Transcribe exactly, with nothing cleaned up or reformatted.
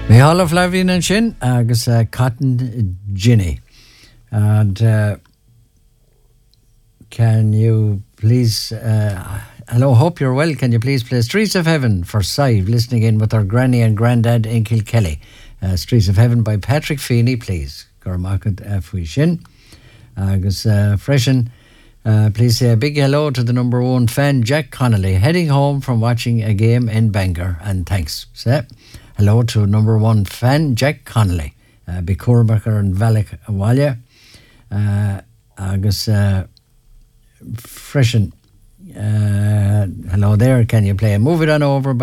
Mihála Flavin and Shin, agus uh, Cotton Ginny. And uh, can you please, uh, hello, hope you're well. Can you please play Streets of Heaven for Sive, listening in with our granny and granddad in Kilkelly. Uh, Streets of Heaven by Patrick Feeney, please. Gormakad Afwi Shin. Agus uh, Freshen. Uh, please say a big hello to the number one fan, Jack Connolly, heading home from watching a game in Bangor. And thanks. Say hello to number one fan, Jack Connolly. Uh, Bicorbacher and Valak Walya. Uh, agus uh, Freshen. Uh, hello there. Can you play a Move It On Over by